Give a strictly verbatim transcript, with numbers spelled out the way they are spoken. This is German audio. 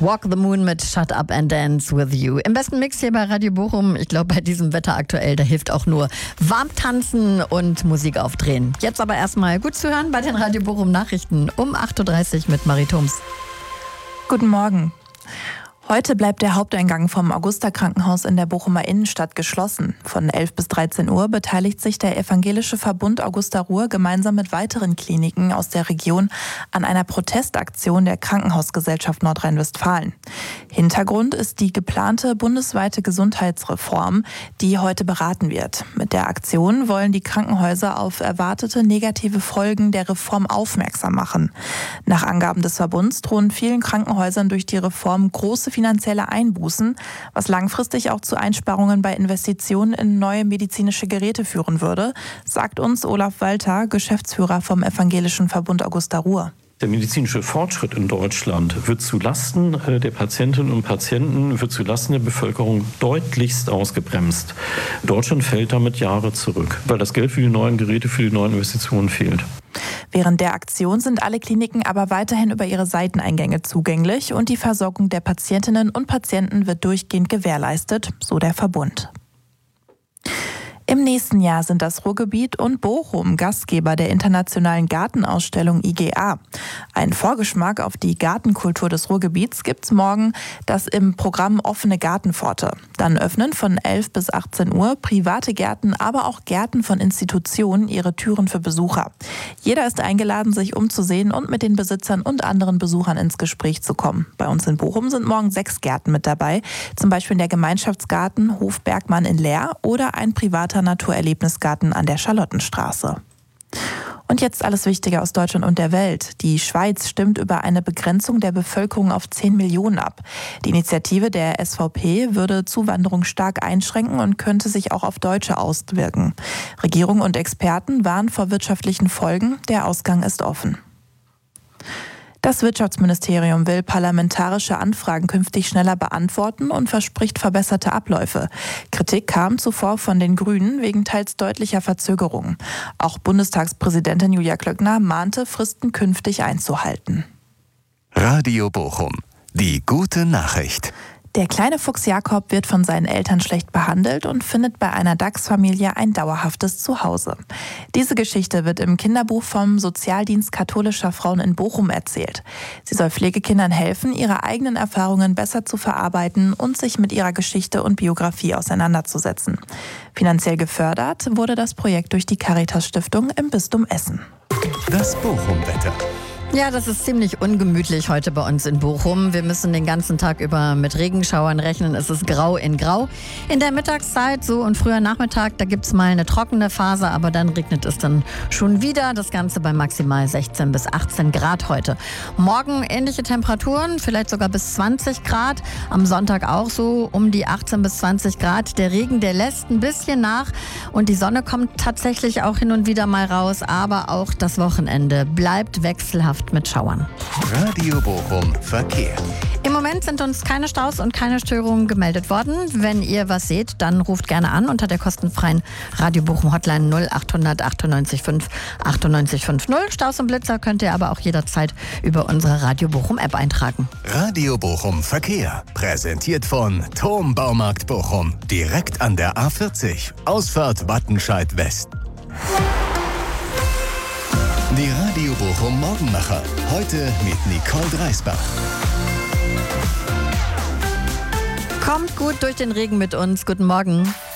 Walk the Moon mit Shut Up and Dance with You. Im besten Mix hier bei Radio Bochum. Ich glaube, bei diesem Wetter aktuell, da hilft auch nur warm tanzen und Musik aufdrehen. Jetzt aber erstmal gut zu hören bei den Radio Bochum Nachrichten um acht Uhr dreißig mit Marie Thoms. Guten Morgen. Heute bleibt der Haupteingang vom Augusta-Krankenhaus in der Bochumer Innenstadt geschlossen. Von elf bis dreizehn Uhr beteiligt sich der Evangelische Verbund Augusta-Ruhr gemeinsam mit weiteren Kliniken aus der Region an einer Protestaktion der Krankenhausgesellschaft Nordrhein-Westfalen. Hintergrund ist die geplante bundesweite Gesundheitsreform, die heute beraten wird. Mit der Aktion wollen die Krankenhäuser auf erwartete negative Folgen der Reform aufmerksam machen. Nach Angaben des Verbunds drohen vielen Krankenhäusern durch die Reform große finanzielle Einbußen, was langfristig auch zu Einsparungen bei Investitionen in neue medizinische Geräte führen würde, sagt uns Olaf Walter, Geschäftsführer vom Evangelischen Verbund Augusta-Ruhr. Der medizinische Fortschritt in Deutschland wird zulasten der Patientinnen und Patienten, wird zulasten der Bevölkerung deutlichst ausgebremst. Deutschland fällt damit Jahre zurück, weil das Geld für die neuen Geräte, für die neuen Investitionen fehlt. Während der Aktion sind alle Kliniken aber weiterhin über ihre Seiteneingänge zugänglich und die Versorgung der Patientinnen und Patienten wird durchgehend gewährleistet, so der Verbund. Im nächsten Jahr sind das Ruhrgebiet und Bochum Gastgeber der internationalen Gartenausstellung I G A. Ein Vorgeschmack auf die Gartenkultur des Ruhrgebiets gibt's morgen, das im Programm Offene Gartenpforte. Dann öffnen von elf bis achtzehn Uhr private Gärten, aber auch Gärten von Institutionen ihre Türen für Besucher. Jeder ist eingeladen, sich umzusehen und mit den Besitzern und anderen Besuchern ins Gespräch zu kommen. Bei uns in Bochum sind morgen sechs Gärten mit dabei, zum Beispiel der Gemeinschaftsgarten Hof Bergmann in Leer oder ein privater Naturerlebnisgarten an der Charlottenstraße. Und jetzt alles Wichtige aus Deutschland und der Welt. Die Schweiz stimmt über eine Begrenzung der Bevölkerung auf zehn Millionen ab. Die Initiative der S V P würde Zuwanderung stark einschränken und könnte sich auch auf Deutsche auswirken. Regierung und Experten warnen vor wirtschaftlichen Folgen. Der Ausgang ist offen. Das Wirtschaftsministerium will parlamentarische Anfragen künftig schneller beantworten und verspricht verbesserte Abläufe. Kritik kam zuvor von den Grünen wegen teils deutlicher Verzögerungen. Auch Bundestagspräsidentin Julia Klöckner mahnte, Fristen künftig einzuhalten. Radio Bochum, die gute Nachricht. Der kleine Fuchs Jakob wird von seinen Eltern schlecht behandelt und findet bei einer Dachsfamilie ein dauerhaftes Zuhause. Diese Geschichte wird im Kinderbuch vom Sozialdienst katholischer Frauen in Bochum erzählt. Sie soll Pflegekindern helfen, ihre eigenen Erfahrungen besser zu verarbeiten und sich mit ihrer Geschichte und Biografie auseinanderzusetzen. Finanziell gefördert wurde das Projekt durch die Caritas-Stiftung im Bistum Essen. Das Bochum-Wetter. Ja, das ist ziemlich ungemütlich heute bei uns in Bochum. Wir müssen den ganzen Tag über mit Regenschauern rechnen. Es ist grau in grau. In der Mittagszeit, so und früher Nachmittag, da gibt's mal eine trockene Phase, aber dann regnet es dann schon wieder. Das Ganze bei maximal sechzehn bis achtzehn Grad heute. Morgen ähnliche Temperaturen, vielleicht sogar bis zwanzig Grad. Am Sonntag auch so um die achtzehn bis zwanzig Grad. Der Regen, der lässt ein bisschen nach und die Sonne kommt tatsächlich auch hin und wieder mal raus. Aber auch das Wochenende bleibt wechselhaft mit Schauern. Radio Bochum Verkehr. Im Moment sind uns keine Staus und keine Störungen gemeldet worden. Wenn ihr was seht, dann ruft gerne an unter der kostenfreien Radio Bochum Hotline null acht hundert achtundneunzig fünf achtundneunzig fünf null. Staus und Blitzer könnt ihr aber auch jederzeit über unsere Radio Bochum App eintragen. Radio Bochum Verkehr. Präsentiert von Thom Baumarkt Bochum. Direkt an der A vierzig. Ausfahrt Wattenscheid West. Die Radio Bochum Morgenmacher. Heute mit Nicole Dreisbach. Kommt gut durch den Regen mit uns. Guten Morgen.